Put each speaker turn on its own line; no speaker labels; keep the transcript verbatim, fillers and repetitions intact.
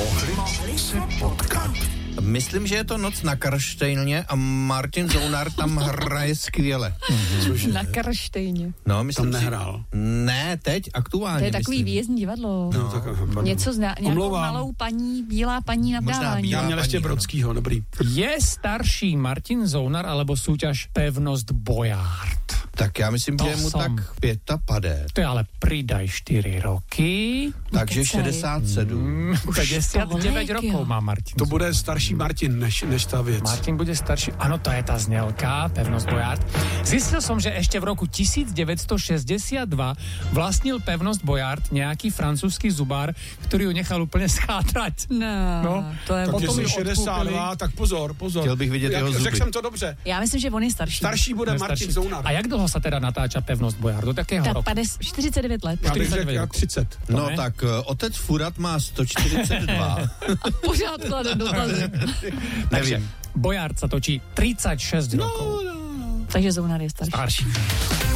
Mohli se potkat.
Myslím, že je to Noc na Karlštejně a Martin Zounar tam hraje skvěle.
Mm-hmm.
Na Karlštejně.
No, myslím,
tam nehrál.
Ne, teď, aktuálně.
To je takový
myslím.
výjezdní divadlo.
No,
tak,
Něco zná, nějakou
Omlouvám.
malou paní, bílá paní na vdávání.
Já měl ještě Brodskýho, dobrý.
Je starší Martin Zounar alebo súťaž Pevnosť Bojard?
Tak já myslím,
To
že je mu
som.
tak pětapadé.
To je ale pridaj štyri roky.
Takže
Kecej.
šedesát sedm.
Mm, päťdesiatdeväť
Tolik,
rokov
jo.
má Martin.
To bude starší Martin, než, než ta věc.
Martin bude starší. Áno, to je tá znelka, Pevnosť Bojard. Zistil som, že ešte v roku devätnásťstošesťdesiatdva vlastnil Pevnosť Bojard nejaký francúzsky zubár, ktorý ju nechal úplne schátrať.
No,
No,
to je...
Tak
Potom
jestli
ji
šedesát dva, tak pozor, pozor.
Chtěl bych vidět
Jak,
jeho zuby.
Řekl jsem to dobře.
Já myslím, že on je starší.
Starší bude
Ne,
Martin
starší.
Zounar.
A jak dlho sa teda natáča Pevnosť Bojard? Do takého
Tak
roku?
padesát, čtyřicet devět let.
Já bych řekl
čtyřicet devět
jak
rokov.
třicet.
No
ne?
tak uh, otec Furat má sto čtyřicet dva.
A pořád kladem dotazy.
Takže
Nevím.
Bojard sa točí tridsaťšesť rokov.
Takže Zounar je starší.
Starší.